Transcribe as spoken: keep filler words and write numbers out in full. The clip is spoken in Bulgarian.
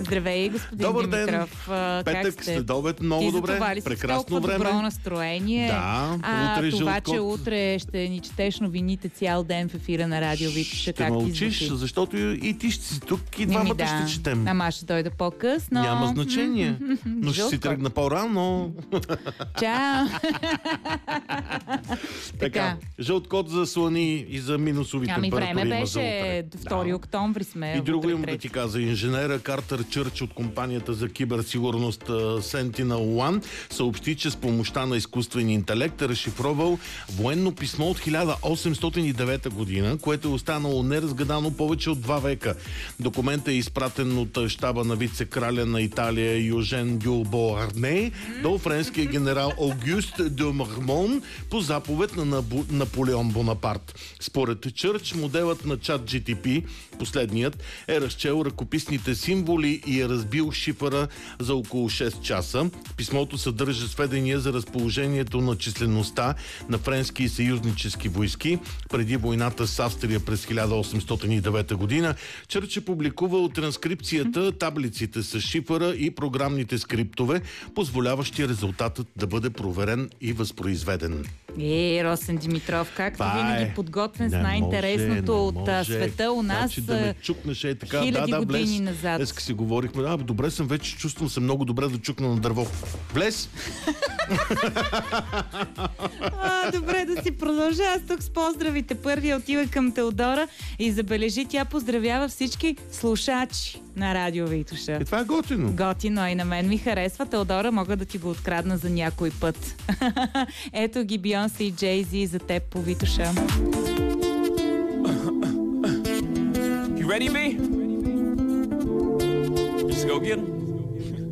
Здравей, господин Добър Димитров. ден. Петък, следобед, много Ти добре. за това ли си Прекрасно толкова време. добро настроение? Да, а, утре това, жълткот. че утре ще ни четеш новините цял ден в ефира на Радио Витоша. Ще как мълчиш, ти звучи? защото и ти ще си тук и двамата Еми, да. ще четем. Ама ще дойда по-късно. Няма значение, но ще си Жълткот. тръгна по-рано. Чао! Така, жълт код за слани и за минусови Ами температури време има за беше утре. втори Да. октомври сме. И друго утре имам да трети. ти каза. Инженера Картер Чърч от компанията за киберсигурност Sentinel One съобщи, че с помощта на изкуствен интелект е разшифровал военно писмо от хиляда осемстотин и девета година, което е останало неразгадано повече от два века. Документът е изпратен от щаба на вице-краля на Италия Южен Дюлбо Арне до френския генерал Аугюст де Мармон по заповед на Набу- Наполеон Бонапарт. Според Чърч, моделът на чат Джи Ти Пи, последният, е разчел ръкописните символи и е разбил шифъра за около шест часа. Писмото съдържа сведения за разположението на числеността на френски и съюзнически войски преди войната с Австрия през хиляда осемстотин и девета година. Чърч е публикувал транскрипцията, таблиците с шифъра и програмните скриптове, позволяващи резултатът да бъде проверен и възпроизведен. Е, Росен Димитров, както Това винаги е. подготвен с Не най-интересното може, от не а, може. света у нас. Значи да ме чукнеш е така. хиляди Да, да, години влез. назад. Днеска си говорихме. А, добре съм, вече чувствам се много добре да чукна на дърво. Влез! А, добре, да си продължа. Аз тук с поздравите. Първия отива към Теодора и забележи, тя поздравява всички слушачи на Радио Витоша. И това е готино. Готино, и на мен ми харесва. Теодора, мога да ти го открадна за някой път. Ето ги Бейонсе и Джей-Зи за теб по Витоша. You ready, B? Let's go get 'em.